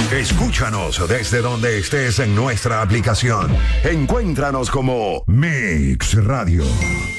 Escúchanos desde donde estés en nuestra aplicación. Encuéntranos como Mix Radio.